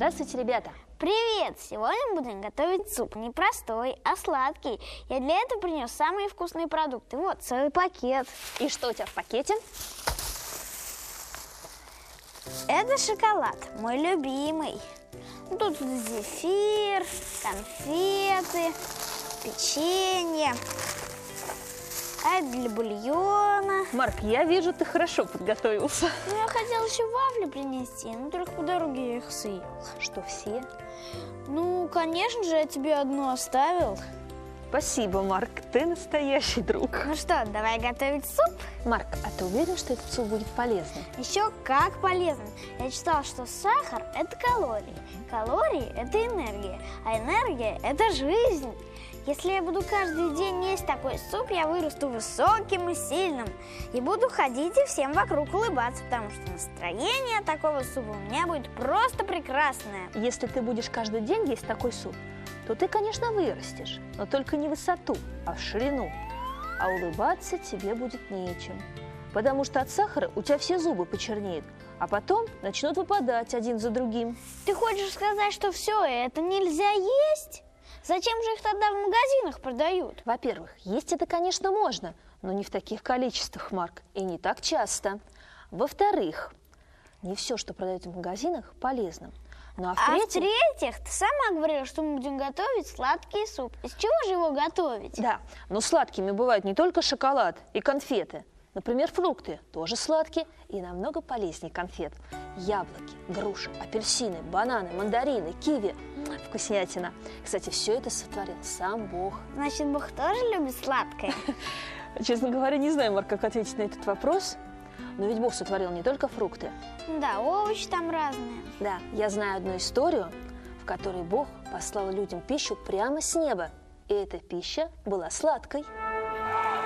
Здравствуйте, ребята! Привет! Сегодня будем готовить суп. Не простой, а сладкий. Я для этого принес самые вкусные продукты. Вот, целый пакет. И что у тебя в пакете? Это шоколад, мой любимый. Тут зефир, конфеты, печенье. А это для бульона. Марк, я вижу, ты хорошо подготовился. Ну, я хотела еще вафли принести, но только по дороге я их съел. Что, все? Ну, конечно же, я тебе одну оставил. Спасибо, Марк, ты настоящий друг. Ну что, давай готовить суп? Марк, а ты уверен, что этот суп будет полезным? Еще как полезно. Я читала, что сахар – это калории. Калории – это энергия. А энергия – это жизнь. Если я буду каждый день есть такой суп, я вырасту высоким и сильным. И буду ходить и всем вокруг улыбаться, потому что настроение от такого супа у меня будет просто прекрасное. Если ты будешь каждый день есть такой суп, то ты, конечно, вырастешь, но только не в высоту, а в ширину. А улыбаться тебе будет нечем, потому что от сахара у тебя все зубы почернеют, а потом начнут выпадать один за другим. Ты хочешь сказать, что все это нельзя есть? Зачем же их тогда в магазинах продают? Во-первых, есть это, конечно, можно, но не в таких количествах, Марк, и не так часто. Во-вторых, не все, что продают в магазинах, полезно. Ну, а в-третьих, ты сама говорила, что мы будем готовить сладкий суп. Из чего же его готовить? Да, но сладкими бывают не только шоколад и конфеты. Например, фрукты тоже сладкие и намного полезнее конфет. Яблоки, груши, апельсины, бананы, мандарины, киви. Вкуснятина. Кстати, все это сотворил сам Бог. Значит, Бог тоже любит сладкое? Честно говоря, не знаю, Марк, как ответить на этот вопрос. Но ведь Бог сотворил не только фрукты. Да, овощи там разные. Да, я знаю одну историю, в которой Бог послал людям пищу прямо с неба. И эта пища была сладкой.